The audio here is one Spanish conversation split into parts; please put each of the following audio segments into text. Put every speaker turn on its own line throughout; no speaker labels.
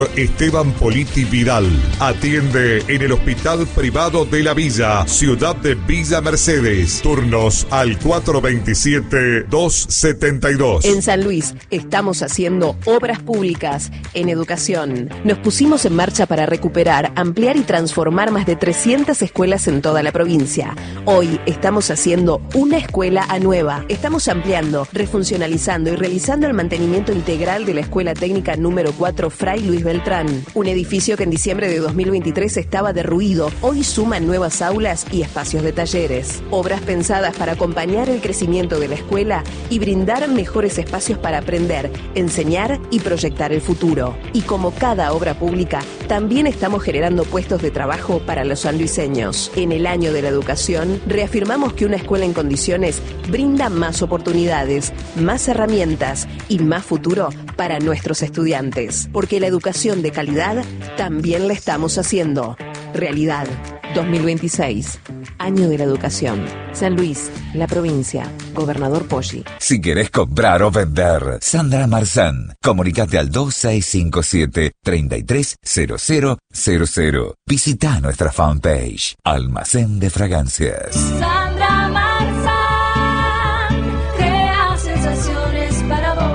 Esteban Politi Vidal atiende en el Hospital Privado de la Villa, ciudad de Villa Mercedes. Turnos al 427-272.
En San Luis estamos haciendo obras públicas en educación. Nos pusimos en marcha para recuperar, ampliar y transformar más de 300 escuelas en toda la provincia. Hoy estamos haciendo una escuela a nueva. Estamos ampliando, refuncionalizando y realizando el mantenimiento integral de la Escuela Técnica número 4 Fray Luis Beltrán, un edificio que en diciembre de 2023 estaba derruido. Hoy suman nuevas aulas y espacios de talleres. Obras pensadas para acompañar el crecimiento de la escuela y brindar mejores espacios para aprender, enseñar y proyectar el futuro. Y como cada obra pública, también estamos generando puestos de trabajo para los sanluiseños. En el año de la educación, reafirmamos que una escuela en condiciones brinda más oportunidades, más herramientas y más futuro para nuestros estudiantes. Porque la educación de calidad también la estamos haciendo realidad. 2026, año de la educación. San Luis, la provincia, Gobernador Poggi.
Si querés comprar o vender, Sandra Marzán, comunicate al 2657-330000. Visita nuestra fanpage, Almacén de Fragancias.
Sandra Marzán, crea sensaciones para vos.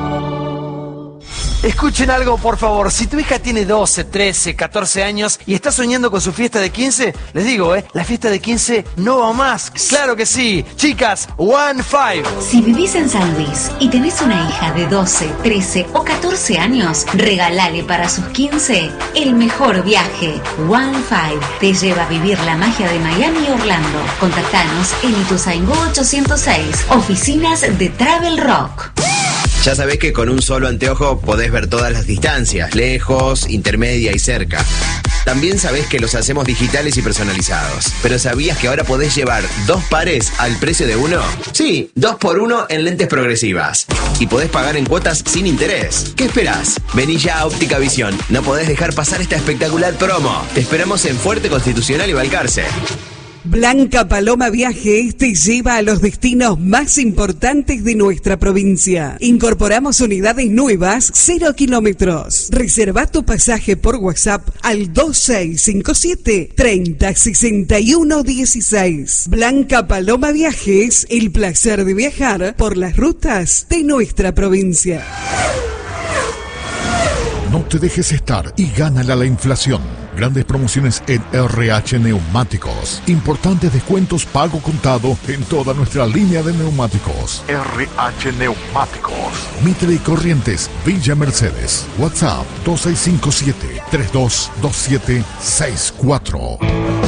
Escuchen algo, por favor. Si tu hija tiene 12, 13, 14 años y está soñando con su fiesta de 15, les digo, la fiesta de 15 no va más. ¡Claro que sí! Chicas, 1-5.
Si vivís en San Luis y tenés una hija de 12, 13 o 14 años, regalale para sus 15 el mejor viaje. 1-5 te lleva a vivir la magia de Miami y Orlando. Contactanos en Ituzaingó 806, oficinas de Travel Rock.
Ya sabés que con un solo anteojo podés ver todas las distancias, lejos, intermedia y cerca. También sabés que los hacemos digitales y personalizados. Pero ¿sabías que ahora podés llevar 2 pares al precio de uno? Sí, 2x1 en lentes progresivas. Y podés pagar en cuotas sin interés. ¿Qué esperás? Vení ya a Óptica Visión. No podés dejar pasar esta espectacular promo. Te esperamos en Fuerte Constitucional y Balcarce.
Blanca Paloma Viajes te lleva a los destinos más importantes de nuestra provincia. Incorporamos unidades nuevas, 0 kilómetros. Reserva tu pasaje por WhatsApp al 2657 306116. Blanca Paloma Viajes, el placer de viajar por las rutas de nuestra provincia.
No te dejes estar y gánala la inflación. Grandes promociones en RH Neumáticos. Importantes descuentos pago contado en toda nuestra línea de neumáticos. RH Neumáticos. Mitre y Corrientes, Villa Mercedes. WhatsApp 2657-322764.